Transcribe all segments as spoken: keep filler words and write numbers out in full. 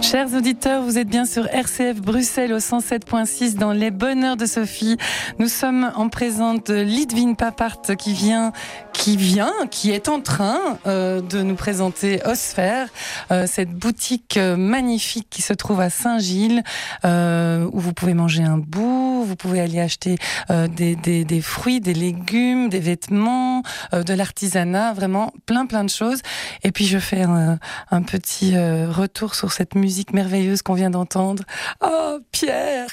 Chers auditeurs, vous êtes bien sur R C F Bruxelles au cent sept virgule six dans les bonheurs de Sophie. Nous sommes en présence de Lidwine Papart qui vient, qui vient, qui est en train euh, de nous présenter Osphère, euh, cette boutique euh, magnifique qui se trouve à Saint-Gilles, euh, où vous pouvez manger un bout, vous pouvez aller acheter euh, des, des, des fruits, des légumes, des vêtements, euh, de l'artisanat, vraiment plein plein de choses. Et puis je fais un, un petit euh, retour sur cette musique merveilleuse qu'on vient d'entendre. Oh, Pierre.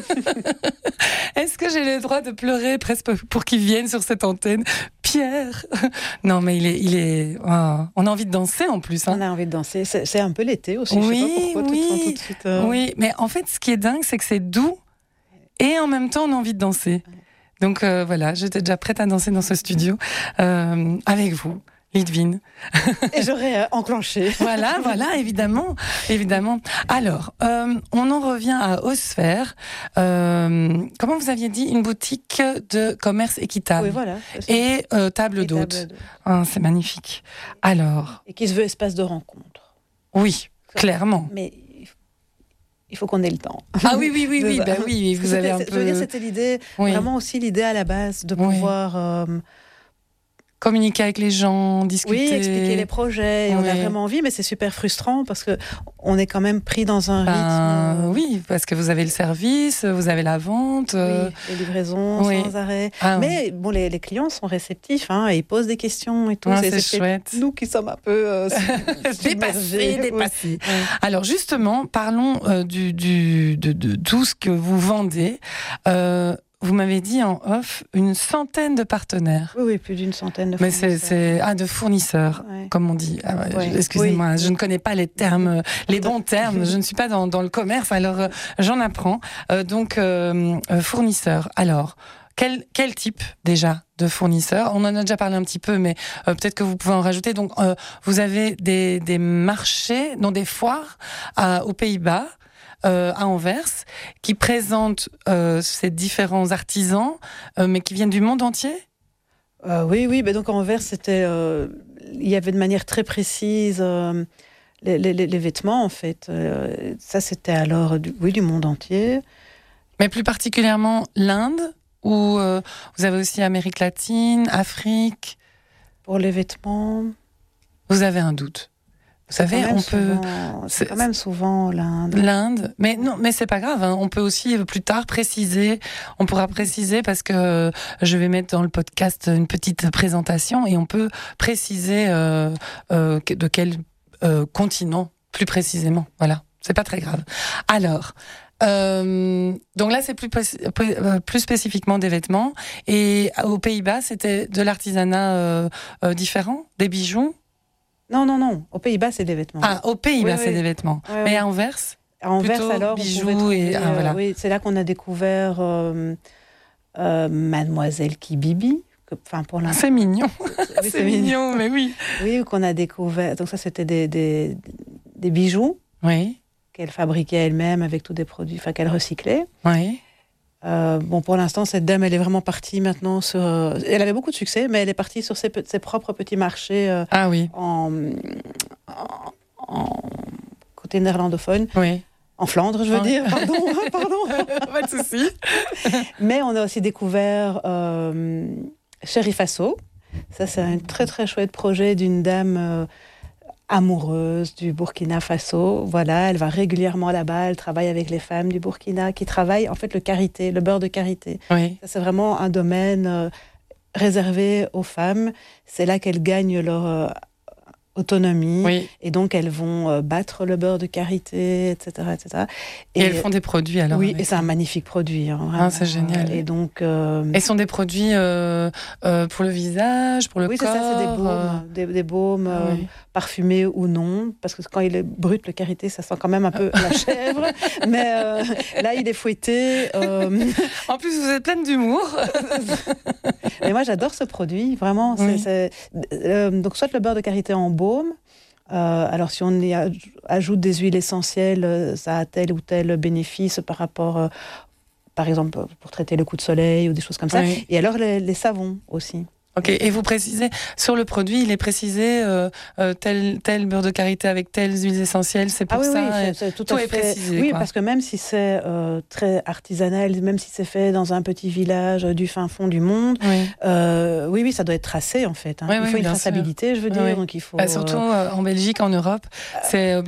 Est-ce que j'ai le droit de pleurer presque pour qu'il vienne sur cette antenne? Pierre. Non, mais il est, il est. Oh, on a envie de danser en plus. Hein. On a envie de danser. C'est, c'est un peu l'été aussi. Oui, je sais pas pourquoi oui, tout, tout de suite. Euh... Oui, mais en fait, ce qui est dingue, c'est que c'est doux et en même temps, on a envie de danser. Donc euh, voilà, j'étais déjà prête à danser dans ce studio euh, avec vous. Lidwine. Et j'aurais euh, enclenché. Voilà, voilà, évidemment, évidemment. Alors, euh, on en revient à Osphère. Euh, comment vous aviez dit, une boutique de commerce équitable. Oui, voilà. Et euh, table Et d'hôte. table d'hôte. Ah, c'est magnifique. Alors. Et qui se veut espace de rencontre. Oui, clairement. Mais il faut qu'on ait le temps. Ah oui, oui, oui, oui, de, bah oui. Vous avez un peu. Je veux dire, c'était l'idée, oui. vraiment aussi l'idée à la base de oui. pouvoir. Euh, communiquer avec les gens, discuter. Oui, expliquer les projets. Et oui. On a vraiment envie, mais c'est super frustrant parce que on est quand même pris dans un ben, rythme. Oui, parce que vous avez le service, vous avez la vente. Oui, les livraisons oui. sans arrêt. Ah, mais oui. bon, les, les clients sont réceptifs, hein, et ils posent des questions et tout. Ah, c'est, c'est, c'est chouette. Nous qui sommes un peu euh, dépassés, dépassés. Oui. Alors justement, parlons euh, du, du, de, de tout ce que vous vendez. Euh, Vous m'avez dit en off une centaine de partenaires. Oui, oui, plus d'une centaine de Mais fournisseurs. c'est, c'est ah de fournisseurs, ouais. Comme on dit. Ah ouais, ouais. Excusez-moi, oui. Je ne connais pas les termes, les bons termes. Je ne suis pas dans, dans le commerce, alors euh, j'en apprends. Euh, donc euh, euh, fournisseurs. Alors. Quel, quel type déjà de fournisseurs? On en a déjà parlé un petit peu, mais euh, peut-être que vous pouvez en rajouter. Donc, euh, vous avez des, des marchés, non des foires à, aux Pays-Bas. Euh, à Anvers, qui présente euh, ces différents artisans, euh, mais qui viennent du monde entier. Euh, oui, oui. Ben donc à Anvers, c'était, euh, il y avait de manière très précise euh, les, les, les vêtements en fait. Euh, ça, c'était alors, du, oui, du monde entier. Mais plus particulièrement l'Inde, ou euh, vous avez aussi Amérique latine, Afrique. Pour les vêtements, vous avez un doute. Vous savez, on peut. Souvent, c'est quand même souvent l'Inde. L'Inde, mais non, mais c'est pas grave. Hein. On peut aussi plus tard préciser. On pourra préciser parce que je vais mettre dans le podcast une petite présentation et on peut préciser euh, euh, de quel euh, continent plus précisément. Voilà, c'est pas très grave. Alors. Euh, donc là, c'est plus, plus spécifiquement des vêtements. Et aux Pays-Bas, c'était de l'artisanat euh, euh, différent, des bijoux. Non, non, non. Aux Pays-Bas, c'est des vêtements. Ah, aux Pays-Bas, oui, c'est oui. des vêtements. Oui, Mais oui. à Anvers, à Anvers, plutôt alors, bijoux on trouver, et ah, voilà. euh, oui, c'est là qu'on a découvert euh, euh, Mademoiselle Kibibi. Enfin, pour l'instant. C'est mignon. Oui, c'est, c'est mignon, mignon, mais oui. Oui, qu'on a découvert. Donc ça, c'était des, des, des bijoux. Oui. Qu'elle fabriquait elle-même avec tous des produits, enfin qu'elle recyclait. Oui. Euh, bon, pour l'instant, cette dame, elle est vraiment partie maintenant sur. Euh, elle avait beaucoup de succès, mais elle est partie sur ses, ses propres petits marchés. Euh, ah oui. En, en, en côté néerlandophone. Oui. En Flandre, je veux oui. dire. Pardon, pardon. Pas de souci. Mais on a aussi découvert euh, Chéri Faso. Ça, c'est un très très chouette projet d'une dame. Euh, amoureuse du Burkina Faso. Voilà, elle va régulièrement là-bas, elle travaille avec les femmes du Burkina qui travaillent, en fait, le karité, le beurre de karité. Oui. Ça, c'est vraiment un domaine euh, réservé aux femmes. C'est là qu'elles gagnent leur euh, autonomie. Oui. Et donc, elles vont euh, battre le beurre de karité, et cetera, et cetera. Et, et elles font des produits, alors. Oui, avec... et c'est un magnifique produit. Hein, ah, c'est génial. Et donc... Euh... Et ce sont des produits euh, euh, pour le visage, pour le oui, corps. Oui, c'est ça, c'est des baumes, euh... des, des baumes ah, euh, oui. parfumés ou non. Parce que quand il est brut, le karité, ça sent quand même un peu la chèvre. Mais euh, là, il est fouetté. Euh... En plus, vous êtes pleine d'humour. Mais moi, j'adore ce produit, vraiment. Oui. C'est, c'est... Euh, donc, soit le beurre de karité en baume. Euh, alors, si on y ajoute des huiles essentielles, ça a tel ou tel bénéfice par rapport, euh, par exemple, pour traiter le coup de soleil ou des choses comme ça. Oui. Et alors, les, les savons aussi. Ok, et vous précisez, sur le produit, il est précisé euh, euh, tel, tel beurre de karité avec telles huiles essentielles, c'est pour ah oui, ça. Oui, c'est, c'est tout, tout à est fait. précisé. Oui, quoi. parce que même si c'est euh, très artisanal, même si c'est fait dans un petit village euh, du fin fond du monde, Oui, euh, oui, oui, ça doit être tracé en fait. Hein. Oui, il oui, faut une bien traçabilité, sûr. je veux dire. Oui. Donc il faut, Bah, surtout euh, en Belgique, en Europe, c'est